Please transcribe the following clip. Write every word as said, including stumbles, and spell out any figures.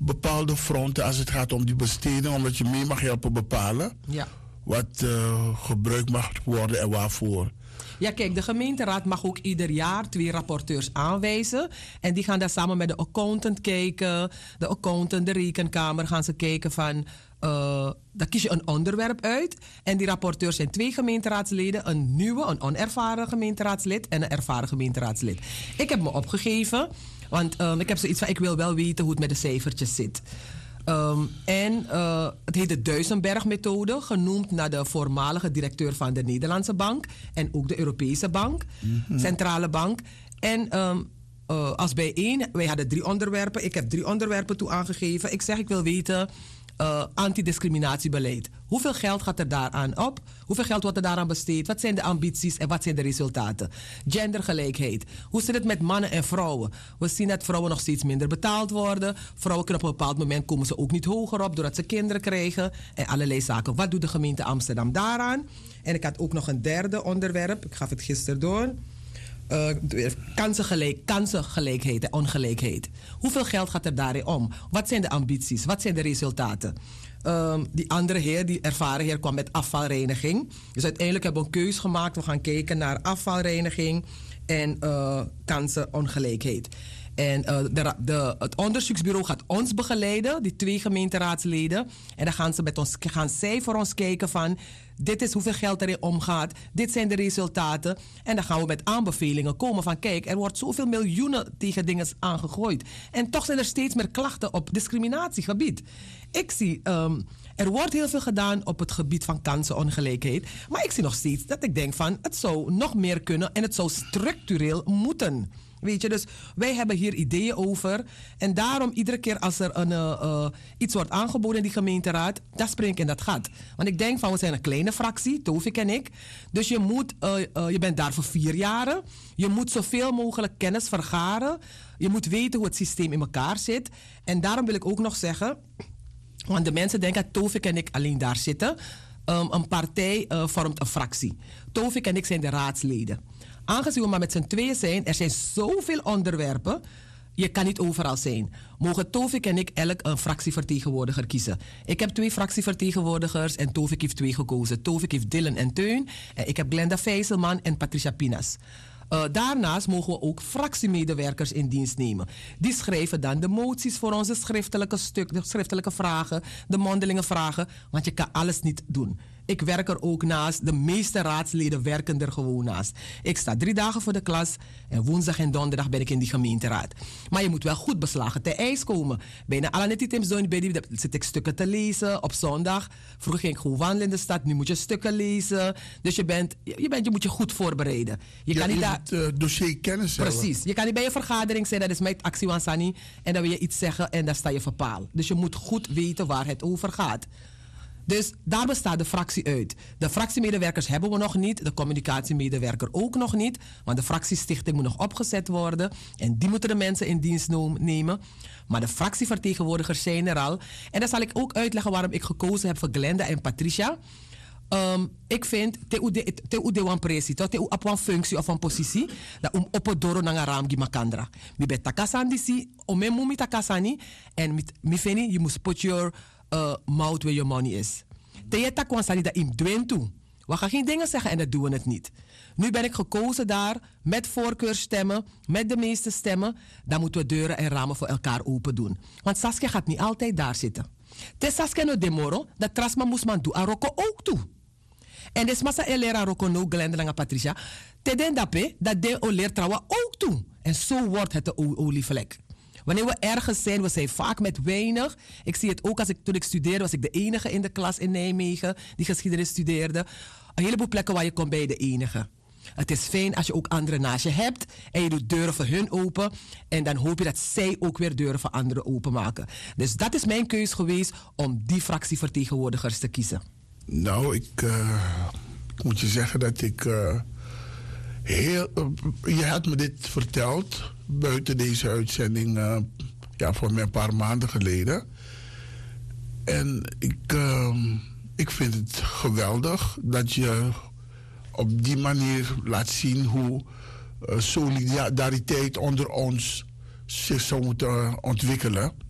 bepaalde fronten als het gaat om die besteding, omdat je mee mag helpen bepalen Ja. wat uh, gebruikt mag worden en waarvoor. Ja, kijk, de gemeenteraad mag ook ieder jaar twee rapporteurs aanwijzen. En die gaan daar samen met de accountant kijken. De accountant, de rekenkamer gaan ze kijken van... Uh, dan kies je een onderwerp uit. En die rapporteurs zijn twee gemeenteraadsleden. Een nieuwe, een onervaren gemeenteraadslid en een ervaren gemeenteraadslid. Ik heb me opgegeven, want um, ik heb zoiets van... ik wil wel weten hoe het met de cijfertjes zit. Um, en uh, het heet de Duisenberg-methode, genoemd naar de voormalige directeur van de Nederlandse Bank en ook de Europese Bank, mm-hmm. Centrale Bank. En um, uh, als bijeen, wij hadden drie onderwerpen. Ik heb drie onderwerpen toe aangegeven. Ik zeg, ik wil weten, uh, antidiscriminatiebeleid. Hoeveel geld gaat er daaraan op? Hoeveel geld wordt er daaraan besteed? Wat zijn de ambities en wat zijn de resultaten? Gendergelijkheid. Hoe zit het met mannen en vrouwen? We zien dat vrouwen nog steeds minder betaald worden. Vrouwen kunnen op een bepaald moment komen ze ook niet hoger op doordat ze kinderen krijgen. En allerlei zaken. Wat doet de gemeente Amsterdam daaraan? En ik had ook nog een derde onderwerp. Ik gaf het gisteren door. Uh, kansengelijk, kansengelijkheid en ongelijkheid. Hoeveel geld gaat er daarin om? Wat zijn de ambities? Wat zijn de resultaten? Um, die andere heer, die ervaren heer, kwam met afvalreiniging. Dus uiteindelijk hebben we een keus gemaakt. We gaan kijken naar afvalreiniging en uh, kansenongelijkheid. En uh, de, de, het onderzoeksbureau gaat ons begeleiden, die twee gemeenteraadsleden. En dan gaan, ze met ons, gaan zij voor ons kijken van... dit is hoeveel geld erin omgaat, dit zijn de resultaten. En dan gaan we met aanbevelingen komen van... kijk, er wordt zoveel miljoenen tegen dingen aangegooid. En toch zijn er steeds meer klachten op discriminatiegebied. Ik zie, um, er wordt heel veel gedaan op het gebied van kansenongelijkheid. Maar ik zie nog steeds dat ik denk van... het zou nog meer kunnen en het zou structureel moeten... Weet je, dus wij hebben hier ideeën over. En daarom, iedere keer als er een, uh, uh, iets wordt aangeboden in die gemeenteraad, dan spring ik in dat gat. Want ik denk van, we zijn een kleine fractie, Tovik en ik. Dus je, moet, uh, uh, je bent daar voor vier jaren. Je moet zoveel mogelijk kennis vergaren. Je moet weten hoe het systeem in elkaar zit. En daarom wil ik ook nog zeggen, want de mensen denken dat Tovik en ik alleen daar zitten. Um, een partij uh, vormt een fractie. Tovik en ik zijn de raadsleden. Aangezien we maar met z'n tweeën zijn, er zijn zoveel onderwerpen, je kan niet overal zijn. Mogen Tovik en ik elk een fractievertegenwoordiger kiezen. Ik heb twee fractievertegenwoordigers en Tovik heeft twee gekozen. Tovik heeft Dylan en Teun en ik heb Glenda Vijzelman en Patricia Pinas. Uh, daarnaast mogen we ook fractiemedewerkers in dienst nemen. Die schrijven dan de moties voor onze schriftelijke stuk, de schriftelijke vragen, de mondelinge vragen, want je kan alles niet doen. Ik werk er ook naast. De meeste raadsleden werken er gewoon naast. Ik sta drie dagen voor de klas en woensdag en donderdag ben ik in die gemeenteraad. Maar je moet wel goed beslagen te ijs komen. Bijna alle netitems zit ik stukken te lezen op zondag. Vroeger ging ik gewoon wandelen in de stad. Nu moet je stukken lezen. Dus je, bent, je, bent, je moet je goed voorbereiden. Je ja, kan niet het uh, dossier kennis hebben. Precies. Je kan niet bij een vergadering zijn, dat is mijn actie van Sani. En dan wil je iets zeggen en dan sta je verpaald. Dus je moet goed weten waar het over gaat. Dus daar bestaat de fractie uit. De fractiemedewerkers hebben we nog niet. De communicatiemedewerker ook nog niet. Want de fractiestichting moet nog opgezet worden. En die moeten de mensen in dienst nemen. Maar de fractievertegenwoordigers zijn er al. En dan zal ik ook uitleggen waarom ik gekozen heb voor Glenda en Patricia. Um, ik vind, te u de wan presi, te u op een functie of een positie, dat um op het doro nanga raam gimakandra. Mi bet takasan disi, ome mumi takasani, en mi feni, you must put your uh, mouth where your money is. Te je takwansani dat im dwen toe. We gaan geen dingen zeggen en dat doen we het niet. Nu ben ik gekozen daar met voorkeurstemmen, met de meeste stemmen. Dan moeten we deuren en ramen voor elkaar open doen. Want Saskia gaat niet altijd daar zitten. Te Saskia no demoro, dat trasma moest man doen, Aroko ook toe. En des massa elera Aroko no Glenda en Patricia. Te den dape, dat de oleer trouwen ook toe. En zo wordt het de olievlek. Wanneer we ergens zijn, we zijn vaak met weinig. Ik zie het ook als ik, toen ik studeerde, was ik de enige in de klas in Nijmegen die geschiedenis studeerde. Een heleboel plekken waar je komt bij de enige. Het is fijn als je ook anderen naast je hebt en je doet deuren voor hun open. En dan hoop je dat zij ook weer deuren voor anderen openmaken. Dus dat is mijn keus geweest om die fractievertegenwoordigers te kiezen. Nou, ik, uh, ik moet je zeggen dat ik uh, heel... Uh, je had me dit verteld buiten deze uitzending, uh, ja, voor mij een paar maanden geleden. En ik, uh, ik vind het geweldig dat je op die manier laat zien hoe uh, solidariteit onder ons zich zou moeten ontwikkelen.